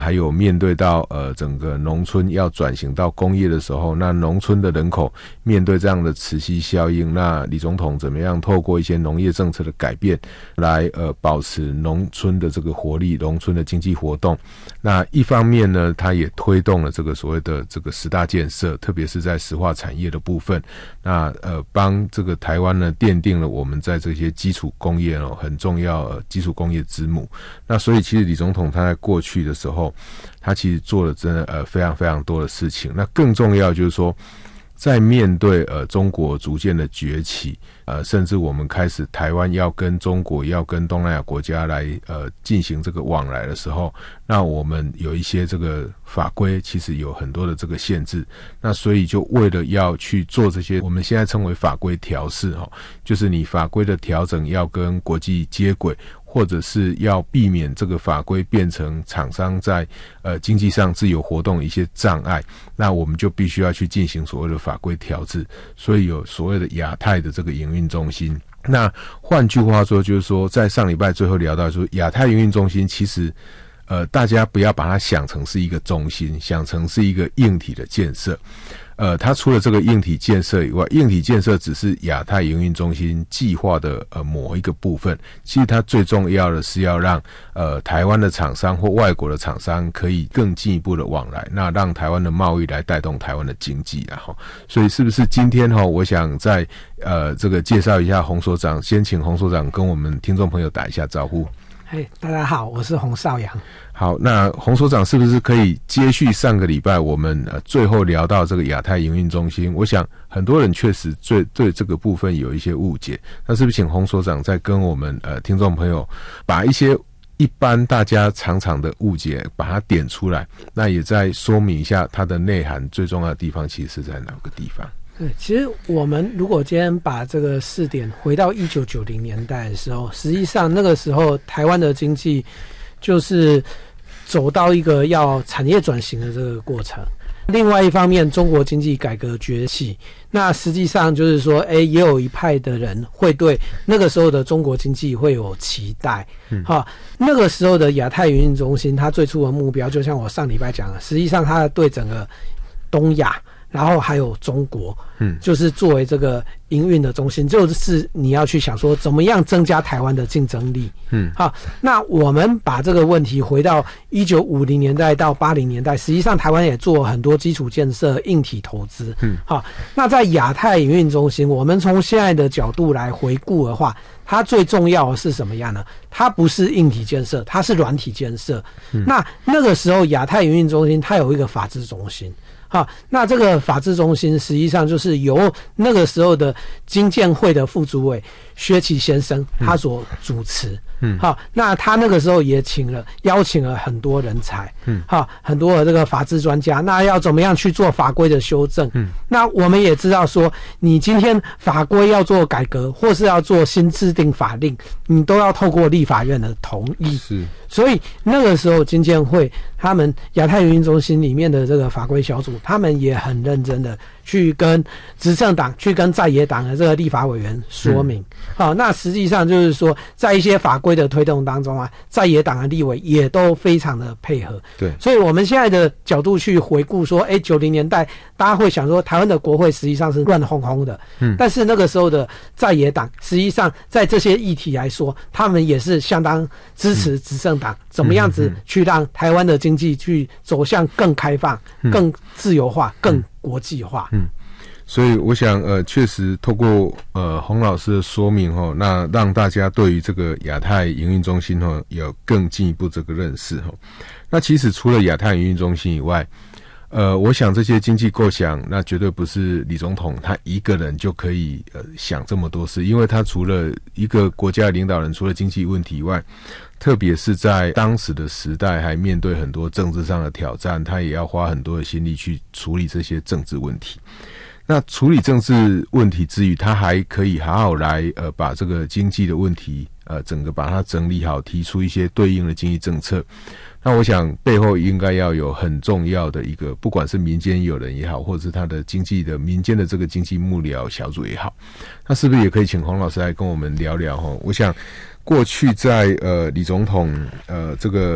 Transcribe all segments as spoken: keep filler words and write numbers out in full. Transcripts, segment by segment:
还有面对到呃整个农村要转型到工业的时候，那农村的人口面对这样的磁吸效应，那李总统怎么样透过一些农业政策的改变来呃保持农村的这个活力，农村的经济活动。那一方面呢，他也推动了这个所谓的这个十大建设，特别是在石化产业的部分，那呃帮这个台湾呢奠定了我们在这些基础工业哦很重要呃基础工业之母。那所以其实李总统他在过去的时候，他其实做了真的呃非常非常多的事情。那更重要就是说，在面对呃中国逐渐的崛起，呃甚至我们开始台湾要跟中国要跟东南亚国家来呃进行这个往来的时候，那我们有一些这个法规其实有很多的这个限制。那所以就为了要去做这些我们现在称为法规调试齁，就是你法规的调整要跟国际接轨，或者是要避免这个法规变成厂商在呃经济上自由活动的一些障碍，那我们就必须要去进行所谓的法规调制。所以有所谓的亚太的这个营运中心。那换句话说，就是说在上礼拜最后聊到说，亚太营运中心其实呃大家不要把它想成是一个中心，想成是一个硬体的建设。呃，它除了这个硬体建设以外，硬体建设只是亚太营运中心计划的呃某一个部分。其实它最重要的是要让呃台湾的厂商或外国的厂商可以更进一步的往来，那让台湾的贸易来带动台湾的经济啊。所以是不是今天哈，我想在呃这个介绍一下洪所长，先请洪所长跟我们听众朋友打一下招呼。 嘿，大家好，我是洪少阳。 好，那洪所长是不是可以接续上个礼拜我们呃最后聊到这个亚太营运中心？我想很多人确实对对这个部分有一些误解，那是不是请洪所长再跟我们呃听众朋友把一些一般大家常常的误解把它点出来，那也再说明一下它的内涵最重要的地方其实是在哪个地方？ 对，其实我们如果今天把这个试点回到一九九零年代的时候，实际上那个时候台湾的经济就是走到一个要产业转型的这个过程。另外一方面，中国经济改革崛起，那实际上就是说，哎，也有一派的人会对那个时候的中国经济会有期待。嗯，好，那个时候的亚太营运中心，它最初的目标，就像我上礼拜讲的，实际上它对整个东亚，然后还有中国，嗯，就是作为这个营运的中心，就是你要去想说怎么样增加台湾的竞争力。嗯，好，那我们把这个问题回到一九五零年代到八零年代，实际上台湾也做很多基础建设、硬体投资。嗯，好，那在亚太营运中心，我们从现在的角度来回顾的话，它最重要的是什么样呢？它不是硬体建设，它是软体建设。嗯，那那个时候亚太营运中心它有一个法制中心。好，那这个法制中心实际上就是由那个时候的经建会的副主委薛奇先生他所主持。嗯，好，那他那个时候也请了邀请了很多人才。嗯，好，很多的这个法制专家，那要怎么样去做法规的修正？嗯，那我们也知道说，你今天法规要做改革，或是要做新制定法令，你都要透过立法院的同意。是。所以那个时候经建会他们亚太营运中心里面的这个法规小组，他们也很认真的去跟执政党去跟在野党的这个立法委员说明。好，那实际上就是说在一些法规的推动当中啊，在野党的立委也都非常的配合。对，所以我们现在的角度去回顾说，哎，九零年代大家会想说台湾的国会实际上是乱哄哄的。嗯，但是那个时候的在野党实际上在这些议题来说，他们也是相当支持执政党怎么样子去让台湾的经济去走向更开放、更自由化、更国际化。嗯， 所以我想呃确实透过呃洪老师的说明齁，那让大家对于这个亚太营运中心齁有更进一步这个认识齁。那其实除了亚太营运中心以外，呃我想这些经济构想那绝对不是李总统他一个人就可以呃想这么多事，因为他除了一个国家的领导人，除了经济问题以外，特别是在当时的时代还面对很多政治上的挑战，他也要花很多的心力去处理这些政治问题。那处理政治问题之余，他还可以好好来呃把这个经济的问题呃整个把它整理好，提出一些对应的经济政策。那我想背后应该要有很重要的一个，不管是民间友人也好，或者是他的经济的民间的这个经济幕僚小组也好，那是不是也可以请洪老师来跟我们聊聊齁？我想过去在呃李总统呃这个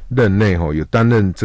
任内哈有担任这